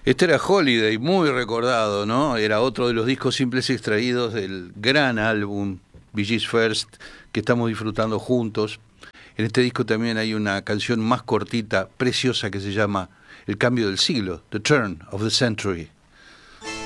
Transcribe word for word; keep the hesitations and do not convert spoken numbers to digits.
Este era Holiday, muy recordado, ¿no? Era otro de los discos simples extraídos del gran álbum Bee Gees First, que estamos disfrutando juntos. En este disco también hay una canción más cortita, preciosa, que se llama El cambio del siglo, The Turn of the Century.